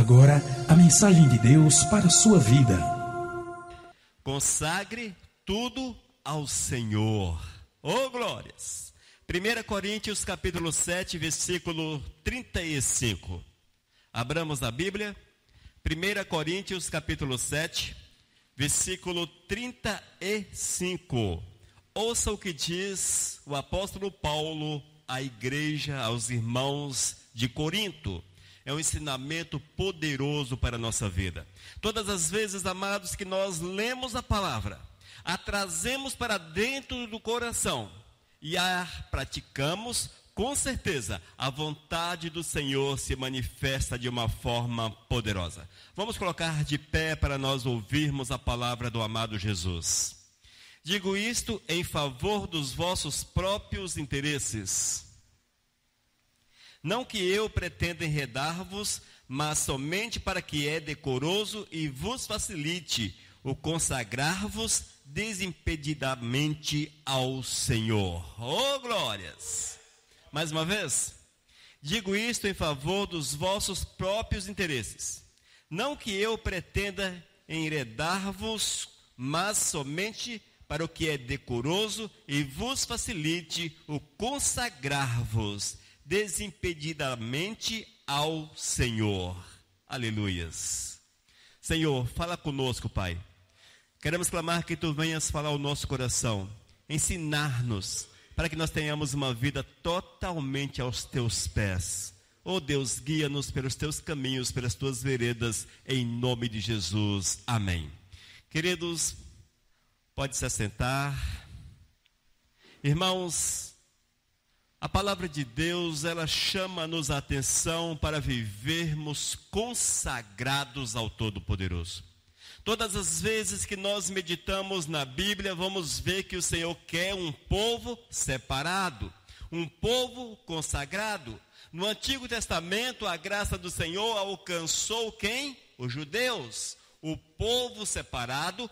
agora a mensagem de Deus para a sua vida. Consagre tudo ao Senhor. Oh, glórias! 1 Coríntios capítulo 7, versículo 35. Abramos a Bíblia. 1 Coríntios capítulo 7, versículo 35. Ouça o que diz o apóstolo Paulo à igreja, aos irmãos de Corinto. É um ensinamento poderoso para a nossa vida. Todas as vezes, amados, que nós lemos a palavra, a trazemos para dentro do coração e a praticamos, com certeza, a vontade do Senhor se manifesta de uma forma poderosa. Vamos colocar de pé para nós ouvirmos a palavra do amado Jesus. Digo isto em favor dos vossos próprios interesses. Não que eu pretenda enredar-vos, mas somente para que é decoroso e vos facilite o consagrar-vos desimpedidamente ao Senhor. Oh, glórias! Mais uma vez, digo isto em favor dos vossos próprios interesses. Não que eu pretenda enredar-vos, mas somente para o que é decoroso e vos facilite o consagrar-vos desimpedidamente ao Senhor. Aleluias. Senhor, fala conosco, Pai. Queremos clamar que Tu venhas falar ao nosso coração, ensinar-nos, para que nós tenhamos uma vida totalmente aos Teus pés. Oh Deus, guia-nos pelos Teus caminhos, pelas Tuas veredas, em nome de Jesus. Amém. Queridos, pode se assentar. Irmãos, a palavra de Deus, ela chama-nos a atenção para vivermos consagrados ao Todo-Poderoso. Todas as vezes que nós meditamos na Bíblia, vamos ver que o Senhor quer um povo separado, um povo consagrado. No Antigo Testamento, a graça do Senhor alcançou quem? Os judeus. O povo separado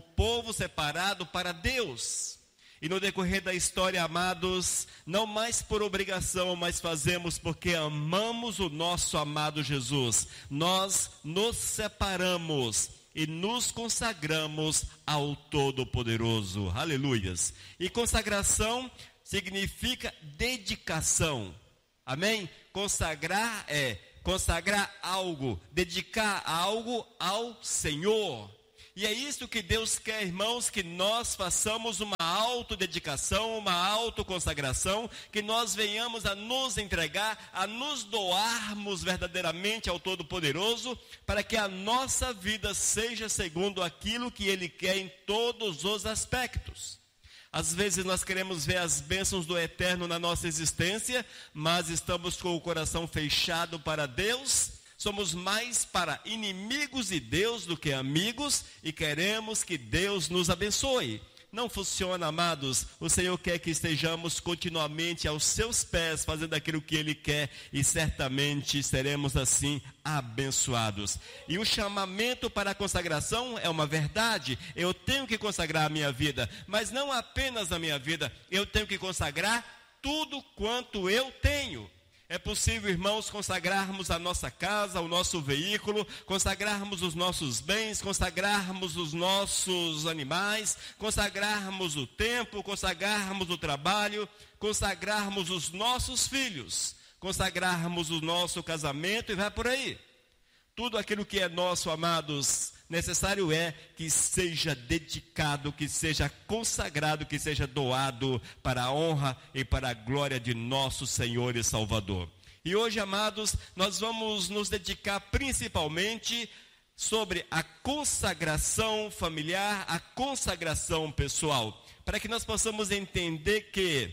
para Deus. E no decorrer da história, amados, não mais por obrigação, mas fazemos porque amamos o nosso amado Jesus. Nós nos separamos e nos consagramos ao Todo-Poderoso. Aleluias. E consagração significa dedicação. Amém? Consagrar é consagrar algo, dedicar algo ao Senhor. E é isso que Deus quer, irmãos, que nós façamos uma autodedicação, uma autoconsagração, que nós venhamos a nos entregar, a nos doarmos verdadeiramente ao Todo-Poderoso, para que a nossa vida seja segundo aquilo que Ele quer em todos os aspectos. Às vezes nós queremos ver as bênçãos do eterno na nossa existência, mas estamos com o coração fechado para Deus. Somos mais para inimigos de Deus do que amigos e queremos que Deus nos abençoe. Não funciona, amados. O Senhor quer que estejamos continuamente aos seus pés, fazendo aquilo que Ele quer, e certamente seremos assim abençoados. E o chamamento para a consagração é uma verdade. Eu tenho que consagrar a minha vida, mas não apenas a minha vida. Eu tenho que consagrar tudo quanto eu tenho. É possível, irmãos, consagrarmos a nossa casa, o nosso veículo, consagrarmos os nossos bens, consagrarmos os nossos animais, consagrarmos o tempo, consagrarmos o trabalho, consagrarmos os nossos filhos, consagrarmos o nosso casamento e vai por aí. Tudo aquilo que é nosso, amados, necessário é que seja dedicado, que seja consagrado, que seja doado para a honra e para a glória de nosso Senhor e Salvador. E hoje, amados, nós vamos nos dedicar principalmente sobre a consagração familiar, a consagração pessoal, para que nós possamos entender que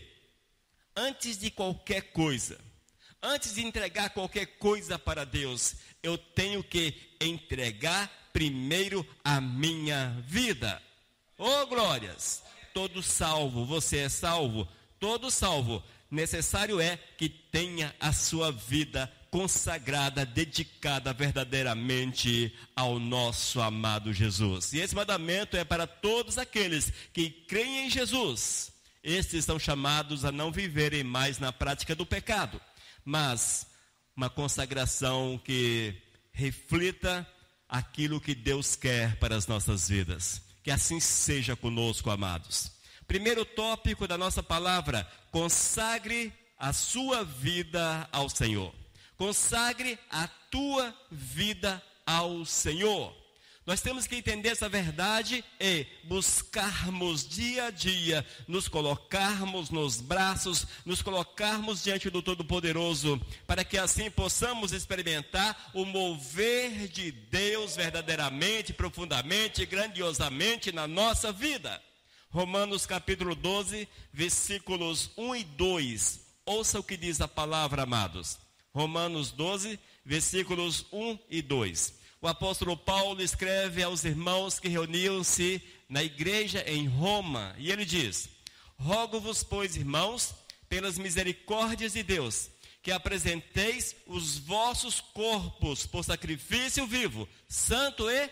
antes de qualquer coisa, antes de entregar qualquer coisa para Deus, eu tenho que entregar primeiro a minha vida. Oh, glórias! Todo salvo, você é salvo, todo salvo. Necessário é que tenha a sua vida consagrada, dedicada verdadeiramente ao nosso amado Jesus. E esse mandamento é para todos aqueles que creem em Jesus. Estes são chamados a não viverem mais na prática do pecado, mas uma consagração que reflita aquilo que Deus quer para as nossas vidas. Que assim seja conosco, amados. Primeiro tópico da nossa palavra: consagre a sua vida ao Senhor. Consagre a tua vida ao Senhor. Nós temos que entender essa verdade e buscarmos dia a dia, nos colocarmos nos braços, nos colocarmos diante do Todo-Poderoso, para que assim possamos experimentar o mover de Deus verdadeiramente, profundamente, grandiosamente na nossa vida. Romanos capítulo 12, versículos 1 e 2. Ouça o que diz a palavra, amados. Romanos 12, versículos 1 e 2. O apóstolo Paulo escreve aos irmãos que reuniam-se na igreja em Roma, e ele diz: rogo-vos, pois, irmãos, pelas misericórdias de Deus, que apresenteis os vossos corpos por sacrifício vivo, santo e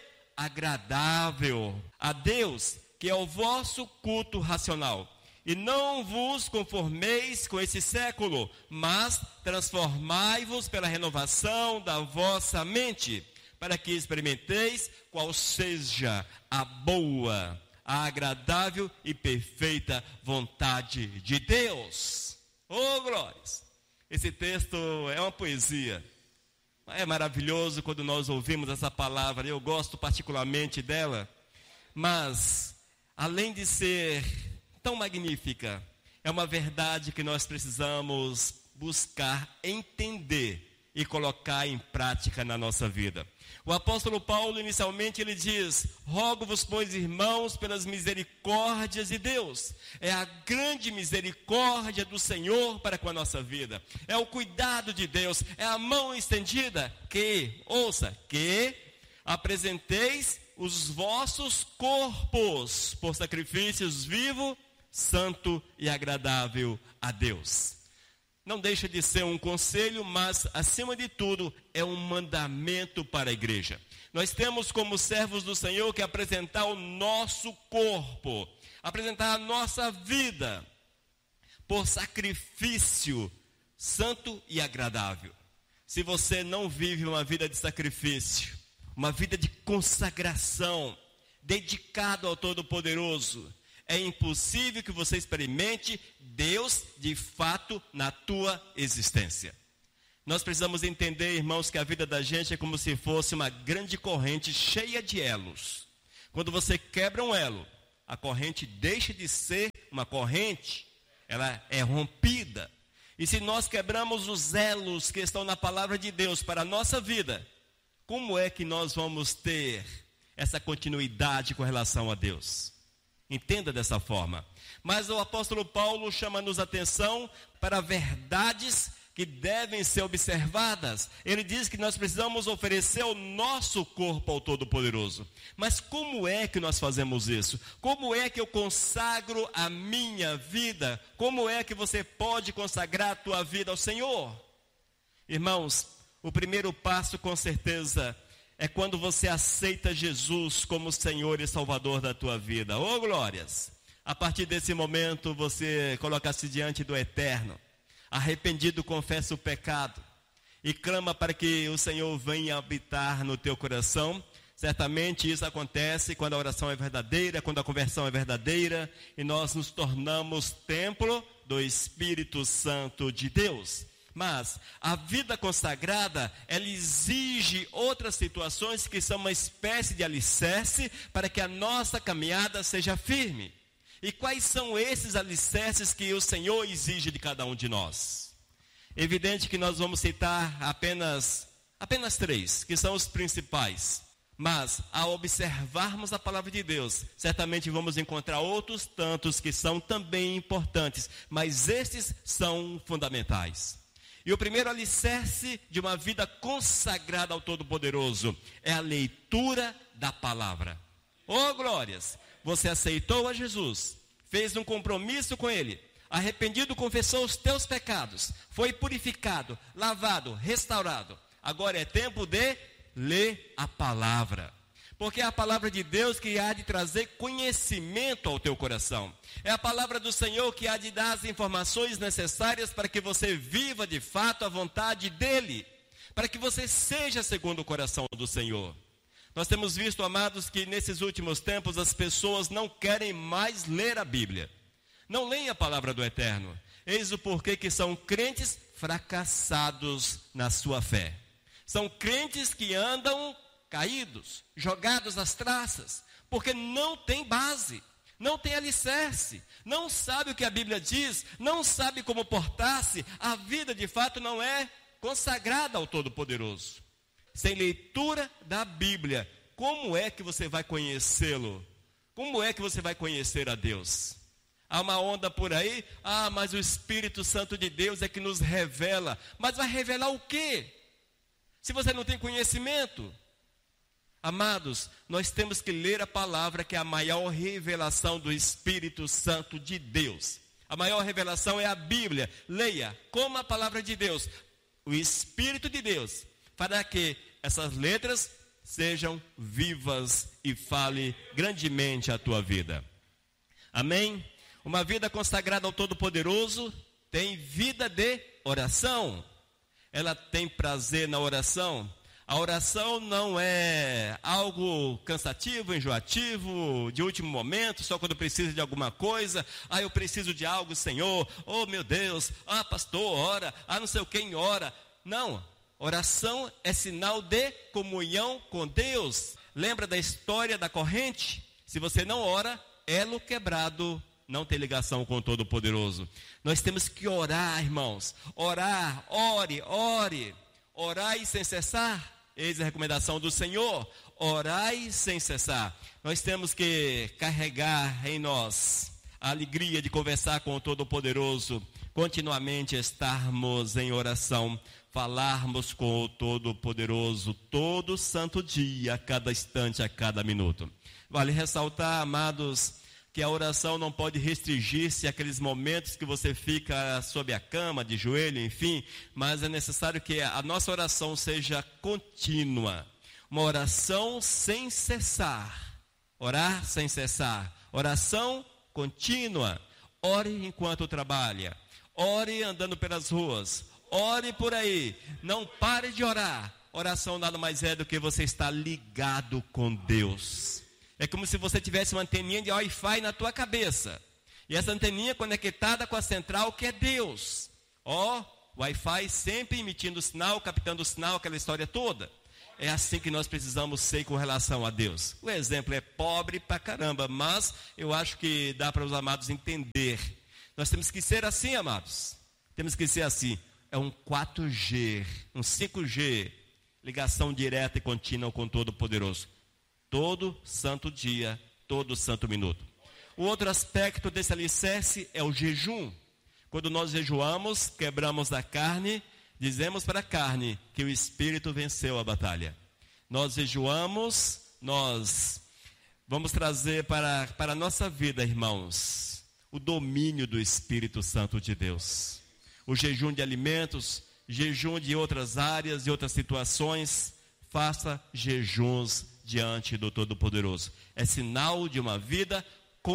agradável a Deus, que é o vosso culto racional. E não vos conformeis com esse século, mas transformai-vos pela renovação da vossa mente, para que experimenteis qual seja a boa, a agradável e perfeita vontade de Deus. Oh, glórias! Esse texto é uma poesia. É maravilhoso quando nós ouvimos essa palavra. Eu gosto particularmente dela. Mas, além de ser tão magnífica, é uma verdade que nós precisamos buscar entender e colocar em prática na nossa vida. O apóstolo Paulo, inicialmente, ele diz: rogo-vos, pois, irmãos, pelas misericórdias de Deus. É a grande misericórdia do Senhor para com a nossa vida. É o cuidado de Deus, é a mão estendida que, ouça, que apresenteis os vossos corpos por sacrifícios vivo, santo e agradável a Deus. Não deixa de ser um conselho, mas, acima de tudo, é um mandamento para a igreja. Nós temos como servos do Senhor que apresentar o nosso corpo, apresentar a nossa vida por sacrifício santo e agradável. Se você não vive uma vida de sacrifício, uma vida de consagração, dedicado ao Todo-Poderoso, é impossível que você experimente Deus de fato na tua existência. Nós precisamos entender, irmãos, que a vida da gente é como se fosse uma grande corrente cheia de elos. Quando você quebra um elo, a corrente deixa de ser uma corrente, ela é rompida. E se nós quebramos os elos que estão na palavra de Deus para a nossa vida, como é que nós vamos ter essa continuidade com relação a Deus? Entenda dessa forma. Mas o apóstolo Paulo chama-nos atenção para verdades que devem ser observadas. Ele diz que nós precisamos oferecer o nosso corpo ao Todo-Poderoso. Mas como é que nós fazemos isso? Como é que eu consagro a minha vida? Como é que você pode consagrar a tua vida ao Senhor? Irmãos, o primeiro passo, com certeza, é quando você aceita Jesus como Senhor e Salvador da tua vida. Oh, glórias! A partir desse momento, você coloca-se diante do Eterno, arrependido, confessa o pecado e clama para que o Senhor venha habitar no teu coração. Certamente isso acontece quando a oração é verdadeira, quando a conversão é verdadeira e nós nos tornamos templo do Espírito Santo de Deus. Mas a vida consagrada, ela exige outras situações que são uma espécie de alicerce para que a nossa caminhada seja firme. E quais são esses alicerces que o Senhor exige de cada um de nós? Evidente que nós vamos citar apenas 3, que são os principais. Mas, ao observarmos a palavra de Deus, certamente vamos encontrar outros tantos que são também importantes, mas estes são fundamentais. E o primeiro alicerce de uma vida consagrada ao Todo-Poderoso é a leitura da palavra. Oh, glórias! Você aceitou a Jesus, fez um compromisso com Ele, arrependido, confessou os teus pecados, foi purificado, lavado, restaurado. Agora é tempo de ler a palavra. Porque é a palavra de Deus que há de trazer conhecimento ao teu coração. É a palavra do Senhor que há de dar as informações necessárias para que você viva de fato a vontade dEle. para que você seja segundo o coração do Senhor. Nós temos visto, amados, que nesses últimos tempos as pessoas não querem mais ler a Bíblia. Não leem a palavra do Eterno. Eis o porquê que são crentes fracassados na sua fé. São crentes que andam caídos, jogados às traças, porque não tem base, não tem alicerce, não sabe o que a Bíblia diz, não sabe como portar-se. A vida de fato não é consagrada ao Todo-Poderoso. Sem leitura da Bíblia, como é que você vai conhecê-lo? Como é que você vai conhecer a Deus? Há uma onda por aí, mas o Espírito Santo de Deus é que nos revela. Mas vai revelar o quê? Se você não tem conhecimento? Amados, nós temos que ler a palavra, que é a maior revelação do Espírito Santo de Deus. A maior revelação é a Bíblia. Leia como a palavra de Deus, o Espírito de Deus, para que essas letras sejam vivas e fale grandemente a tua vida. Amém? Uma vida consagrada ao Todo-Poderoso tem vida de oração. Ela tem prazer na oração. A oração não é algo cansativo, enjoativo, de último momento, só quando precisa de alguma coisa. Eu preciso de algo, Senhor. Oh, meu Deus. Pastor, ora. Não sei quem ora. Não. Oração é sinal de comunhão com Deus. Lembra da história da corrente? Se você não ora, elo quebrado, não tem ligação com o Todo-Poderoso. Nós temos que orar, irmãos. Orar, ore. Orai sem cessar. Eis a recomendação do Senhor. Orai sem cessar. Nós temos que carregar em nós a alegria de conversar com o Todo-Poderoso. Continuamente estarmos em oração. Falarmos com o Todo-Poderoso todo santo dia, a cada instante, a cada minuto. Vale ressaltar, amados, que a oração não pode restringir-se àqueles momentos que você fica sob a cama, de joelho, enfim, mas é necessário que a nossa oração seja contínua, uma oração sem cessar, orar sem cessar, oração contínua. Ore enquanto trabalha, ore andando pelas ruas, ore por aí, não pare de orar. Oração nada mais é do que você estar ligado com Deus. É como se você tivesse uma anteninha de Wi-Fi na tua cabeça. E essa anteninha conectada com a central, que é Deus. Wi-Fi sempre emitindo sinal, captando sinal, aquela história toda. É assim que nós precisamos ser com relação a Deus. O exemplo é pobre pra caramba, mas eu acho que dá para os amados entender. Nós temos que ser assim, amados. Temos que ser assim. É um 4G, um 5G, ligação direta e contínua com o Todo-Poderoso. Todo santo dia, todo santo minuto. O outro aspecto desse alicerce é o jejum. Quando nós jejuamos, quebramos a carne, dizemos para a carne que o Espírito venceu a batalha. Nós jejuamos, nós vamos trazer para a nossa vida, irmãos, o domínio do Espírito Santo de Deus. O jejum de alimentos, jejum de outras áreas, de outras situações. Faça jejuns diante do Todo-Poderoso. É sinal de uma vida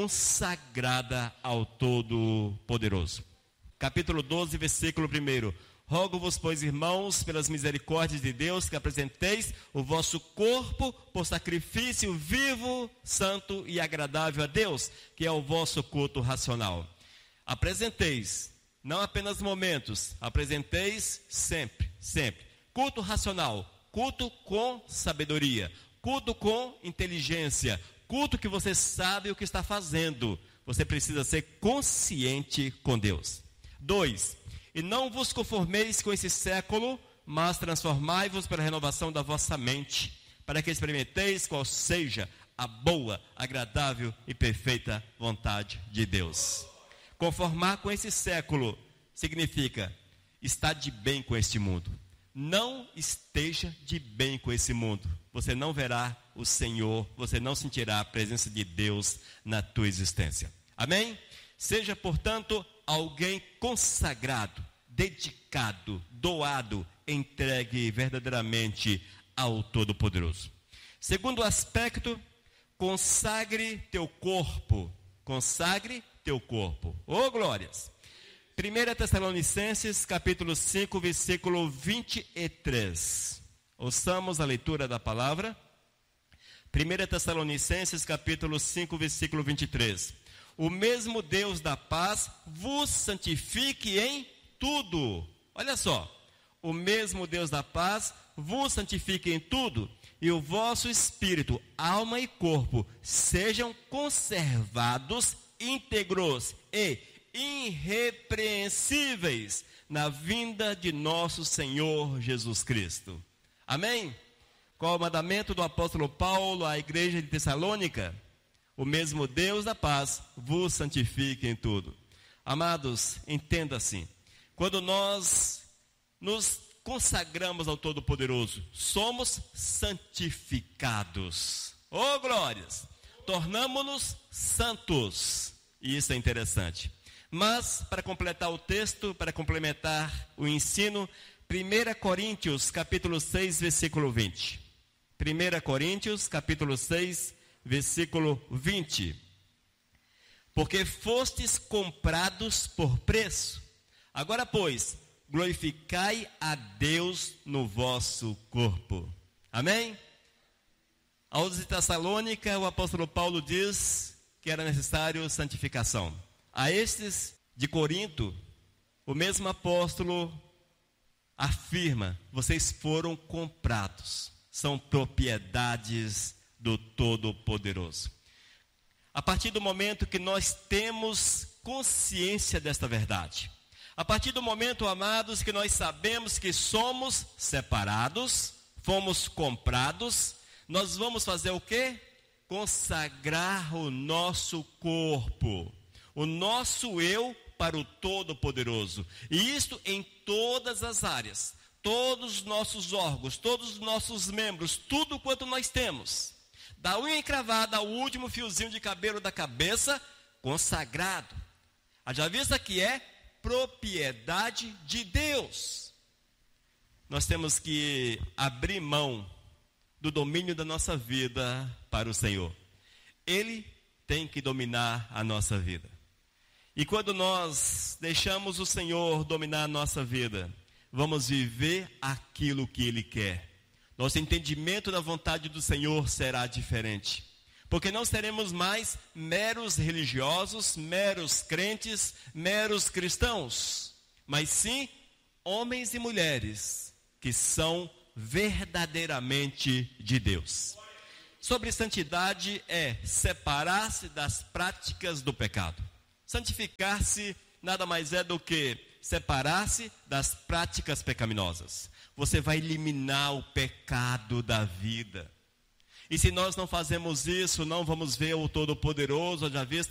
consagrada ao Todo-Poderoso. Capítulo 12, versículo 1. Rogo-vos, pois, irmãos, pelas misericórdias de Deus, que apresenteis o vosso corpo por sacrifício vivo, santo e agradável a Deus, que é o vosso culto racional. Apresenteis, não apenas momentos, apresenteis sempre, sempre. Culto racional, culto com sabedoria, culto com inteligência, culto que você sabe o que está fazendo. Você precisa ser consciente com Deus. 2. E não vos conformeis com esse século, mas transformai-vos pela renovação da vossa mente, para que experimenteis qual seja a boa, agradável e perfeita vontade de Deus. Conformar com esse século significa estar de bem com este mundo. Não esteja de bem com esse mundo. Você não verá o Senhor, você não sentirá a presença de Deus na tua existência. Amém? Seja, portanto, alguém consagrado, dedicado, doado, entregue verdadeiramente ao Todo-Poderoso. Segundo aspecto, consagre teu corpo. Consagre teu corpo. Glórias! 1 Tessalonicenses, capítulo 5, versículo 23. Ouçamos a leitura da palavra. 1 Tessalonicenses, capítulo 5, versículo 23. O mesmo Deus da paz vos santifique em tudo. Olha só. O mesmo Deus da paz vos santifique em tudo, e o vosso espírito, alma e corpo sejam conservados íntegros e irrepreensíveis na vinda de nosso Senhor Jesus Cristo. Amém? Qual o mandamento do apóstolo Paulo à igreja de Tessalônica? O mesmo Deus da paz vos santifique em tudo. Amados, entenda assim. Quando nós nos consagramos ao Todo-Poderoso, somos santificados. Oh, glórias! Tornamo-nos santos. E isso é interessante. Mas, para completar o texto, para complementar o ensino, 1 Coríntios, capítulo 6, versículo 20. 1 Coríntios, capítulo 6, versículo 20. Porque fostes comprados por preço. Agora, pois, glorificai a Deus no vosso corpo. Amém? Aos de Tessalônica, o apóstolo Paulo diz que era necessário santificação. A estes de Corinto, o mesmo apóstolo afirma: vocês foram comprados, são propriedades do Todo-Poderoso. A partir do momento que nós temos consciência desta verdade, a partir do momento, amados, que nós sabemos que somos separados, fomos comprados, nós vamos fazer o quê? Consagrar o nosso corpo, o nosso eu para o Todo-Poderoso. E isto em todas as áreas, todos os nossos órgãos, todos os nossos membros, tudo quanto nós temos. Da unha encravada ao último fiozinho de cabelo da cabeça, consagrado. Haja vista que é propriedade de Deus. Nós temos que abrir mão do domínio da nossa vida para o Senhor. Ele tem que dominar a nossa vida. E quando nós deixamos o Senhor dominar a nossa vida, vamos viver aquilo que Ele quer. Nosso entendimento da vontade do Senhor será diferente. Porque não seremos mais meros religiosos, meros crentes, meros cristãos. Mas sim, homens e mulheres que são verdadeiramente de Deus. Sobre santidade é separar-se das práticas do pecado. Santificar-se nada mais é do que separar-se das práticas pecaminosas. Você vai eliminar o pecado da vida. E se nós não fazemos isso, não vamos ver o Todo-Poderoso, já vista